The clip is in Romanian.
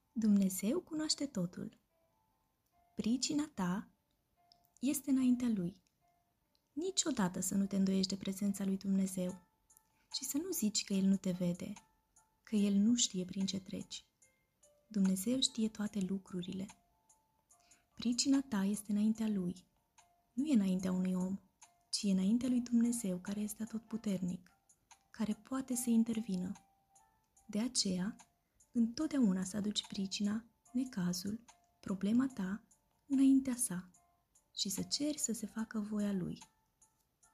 Dumnezeu cunoaște totul. Pricina ta este înaintea Lui. Niciodată să nu te îndoiești de prezența lui Dumnezeu și să nu zici că El nu te vede, că El nu știe prin ce treci. Dumnezeu știe toate lucrurile. Pricina ta este înaintea Lui. Nu e înaintea unui om, ci e înaintea lui Dumnezeu, care este atotputernic, care poate să intervină. De aceea, întotdeauna să aduci pricina, necazul, problema ta înaintea sa și să ceri să se facă voia Lui.